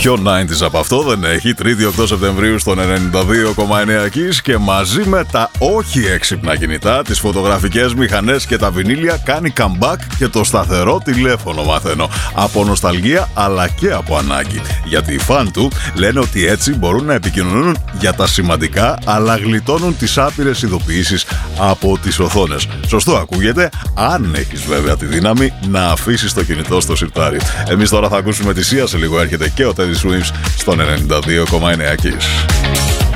Πιο 90s από αυτό δεν έχει. 3η 8 Σεπτεμβρίου στον 92,9 Kiss και μαζί με τα όχι έξυπνα κινητά, τις φωτογραφικές μηχανές και τα βινίλια κάνει comeback και το σταθερό τηλέφωνο, μαθαίνω. Από νοσταλγία αλλά και από ανάγκη. Γιατί οι φαν του λένε ότι έτσι μπορούν να επικοινωνούν για τα σημαντικά αλλά γλιτώνουν τις άπειρες ειδοποιήσεις από τις οθόνες. Σωστό ακούγεται, αν έχεις βέβαια τη δύναμη να αφήσεις το κινητό στο σιρτάρι. Εμείς τώρα θα ακούσουμε τη Σία, σε λίγο έρχεται και ο Teddy Swims στον 92,9 Kiss.